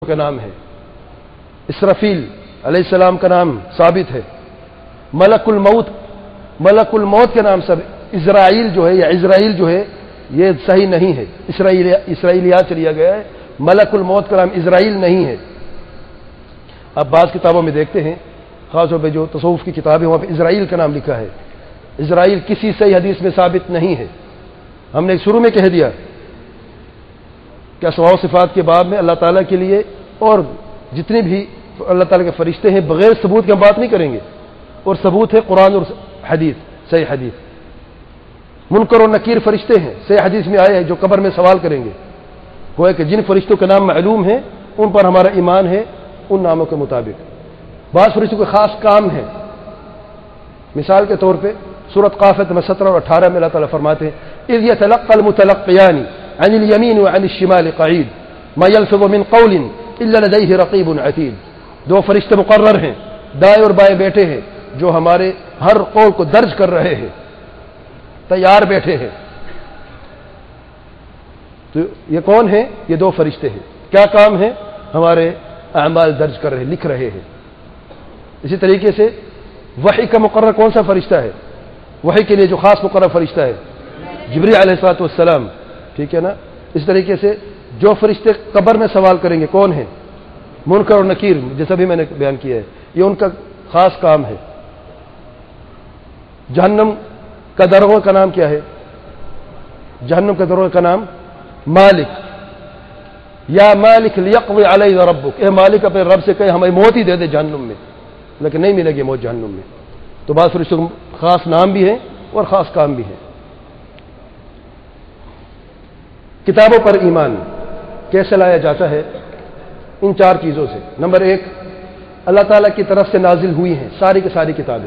کا نام ہے، اسرافیل علیہ السلام کا نام ثابت ہے، ملک الموت کا نام سب، اسرائیل جو ہے یا اسرائیل جو ہے یہ صحیح نہیں ہے، اسرائیلیات سے لیا گیا ہے، ملک الموت کا نام اسرائیل نہیں ہے۔ اب بعض کتابوں میں دیکھتے ہیں، خاص طور پہ جو تصوف کی کتابیں وہاں پہ اسرائیل کا نام لکھا ہے۔ اسرائیل کسی صحیح حدیث میں ثابت نہیں ہے۔ ہم نے شروع میں کہہ دیا کہ اسماء و صفات کے باب میں اللہ تعالیٰ کے لیے اور جتنے بھی اللہ تعالیٰ کے فرشتے ہیں بغیر ثبوت کی ہم بات نہیں کریں گے، اور ثبوت ہے قرآن اور حدیث، صحیح حدیث۔ منکر اور نکیر فرشتے ہیں، صحیح حدیث میں آئے ہیں جو قبر میں سوال کریں گے، گویا کہ جن فرشتوں کے نام معلوم ہیں ان پر ہمارا ایمان ہے ان ناموں کے مطابق۔ بعض فرشتوں کے خاص کام ہیں، مثال کے طور پہ سورۃ قاف 17 اور 18 میں اللہ تعالیٰ فرماتے ہیں اذ يتلقى المتلقيان عن اليمين وعن الشمال قعيد ما يلفظ من قول الا لديه رقيب عتيد۔ دو فرشتے مقرر ہیں، دائیں اور بائیں بیٹھے ہیں، جو ہمارے ہر قول کو درج کر رہے ہیں، تیار بیٹھے ہیں۔ تو یہ کون ہیں؟ یہ دو فرشتے ہیں۔ کیا کام ہے؟ ہمارے اعمال درج کر رہے، لکھ رہے ہیں۔ اسی طریقے سے وحی کا مقرر کون سا فرشتہ ہے؟ وحی کے لیے جو خاص مقرر فرشتہ ہے جبریل علیہ الصلوۃ والسلام، ٹھیک ہے نا۔ اس طریقے سے جو فرشتے قبر میں سوال کریں گے کون ہیں؟ منکر اور نکیر، جیسا بھی میں نے بیان کیا ہے، یہ ان کا خاص کام ہے۔ جہنم کا دروازہ کا نام کیا ہے؟ جہنم کا دروازہ کا نام مالک، یا مالک لیقضی علینا ربک، اے مالک اپنے رب سے کہے ہمیں موت ہی دے دے جہنم میں، لیکن نہیں ملے گی موت جہنم میں۔ تو بعض فرشتوں کو خاص نام بھی ہیں اور خاص کام بھی ہیں۔ کتابوں پر ایمان کیسے لایا جاتا ہے؟ ان چار چیزوں سے۔ نمبر ایک، اللہ تعالیٰ کی طرف سے نازل ہوئی ہیں ساری کی ساری کتابیں۔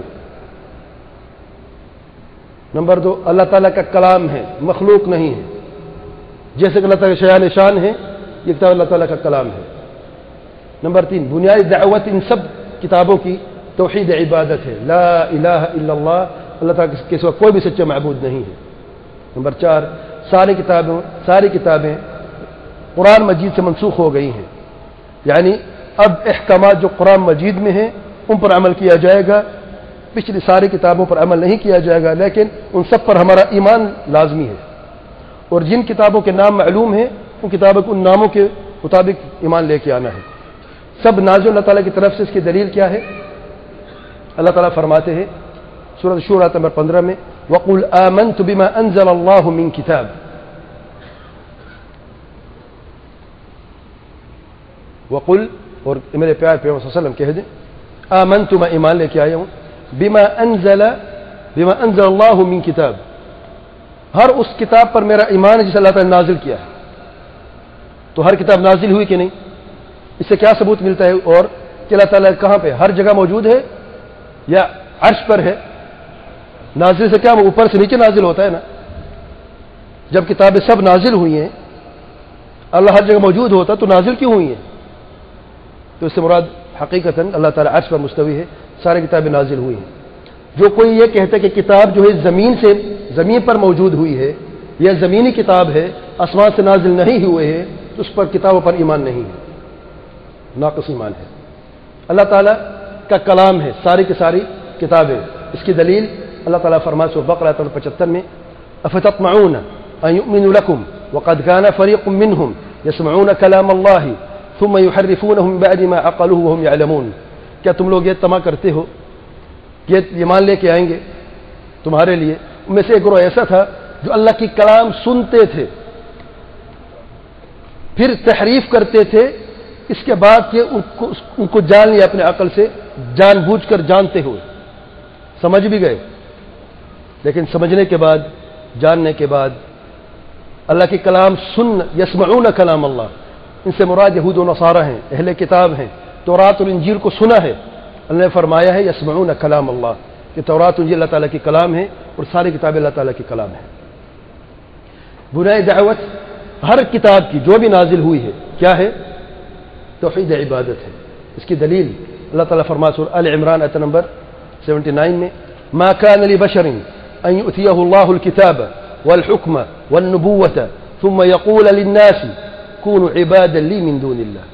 نمبر دو، اللہ تعالیٰ کا کلام ہے، مخلوق نہیں ہے۔ جیسے کہ اللہ تعالیٰ شیان شان ہے، یہ کتاب اللہ تعالیٰ کا کلام ہے۔ نمبر تین، بنیادی دعوت ان سب کتابوں کی توحید عبادت ہے، لا الہ الا اللہ، اللہ تعالیٰ کے سوا کوئی بھی سچا معبود نہیں ہے۔ نمبر چار، ساری کتابیں قرآن مجید سے منسوخ ہو گئی ہیں، یعنی اب احکامات جو قرآن مجید میں ہیں ان پر عمل کیا جائے گا، پچھلی ساری کتابوں پر عمل نہیں کیا جائے گا، لیکن ان سب پر ہمارا ایمان لازمی ہے۔ اور جن کتابوں کے نام معلوم ہیں ان کتابوں کو ان ناموں کے مطابق ایمان لے کے آنا ہے۔ سب نازل اللہ تعالیٰ کی طرف سے۔ اس کی دلیل کیا ہے؟ اللہ تعالیٰ فرماتے ہیں سورۃ شورى نمبر 15 میں وَقُلْ آمَنْتُ بِمَا أَنزَلَ اللَّهُ مِنْ كِتَابٍ، وقل، اور میرے پیارے پیغمبر صلی اللہ علیہ وسلم کہہ دیں آمنت، میں ایمان لے کے آیا ہوں، بما انزل اللہ من کتاب، ہر اس کتاب پر میرا ایمان ہے جسے اللہ تعالیٰ نے نازل کیا ہے۔ تو ہر کتاب نازل ہوئی کہ نہیں؟ اس سے کیا ثبوت ملتا ہے؟ اور کہ اللہ تعالیٰ کہاں پہ؟ ہر جگہ موجود ہے یا عرش پر ہے؟ نازل سے کیا اوپر سے نیچے نازل ہوتا ہے نا؟ جب کتابیں سب نازل ہوئی ہیں، اللہ ہر جگہ موجود ہوتا تو نازل کیوں ہوئی ہیں؟ تو اس سے مراد حقیقتاً اللہ تعالیٰ عرش پر مستوی ہے، ساری کتابیں نازل ہوئی ہیں۔ جو کوئی یہ کہتا ہے کہ کتاب جو ہے زمین پر موجود ہوئی ہے، یہ زمینی کتاب ہے، آسمان سے نازل نہیں ہوئے ہے، تو اس پر کتابوں پر ایمان نہیں ہے، ناقص ایمان ہے۔ اللہ تعالیٰ کا کلام ہے ساری کی ساری کتابیں۔ اس کی دلیل اللہ تعالیٰ فرماتے سورۃ بقرہ 75 میں افتطمعون ان یؤمنوا لکم وقد کان فریق منهم یسمعون کلام اللہ ثم يحرفونه من بعد ما عقلوه وهم يعلمون، کیا تم لوگ یہ طمع کرتے ہو کہ ایمان لے کے آئیں گے تمہارے لیے؟ ان میں سے ایک گروہ ایسا تھا جو اللہ کی کلام سنتے تھے پھر تحریف کرتے تھے، اس کے بعد کہ ان کو جان لیا اپنے عقل سے، جان بوجھ کر جانتے ہوئے، سمجھ بھی گئے، لیکن سمجھنے کے بعد، جاننے کے بعد اللہ کی کلام یسمعون کلام اللہ، ان سے مراد یہود و نصارہ ہیں، اہل کتاب ہیں، تورات اور انجیل کو سنا ہے۔ اللہ نے فرمایا ہے یسمعون کلام اللہ، کہ تورات انجیل اللہ تعالیٰ کی کلام ہے اور ساری کتابیں اللہ تعالیٰ کی کلام ہے۔ بنیادی دعوت ہر کتاب کی جو بھی نازل ہوئی ہے کیا ہے؟ توحید عبادت ہے۔ اس کی دلیل اللہ تعالیٰ فرماتے سورۃ آل عمران آیت نمبر 79 میں ما كان لبشر ان يؤتيه الله الكتاب والحكم والنبوة ثم يقول للناس كونوا عبادا لي من دون الله،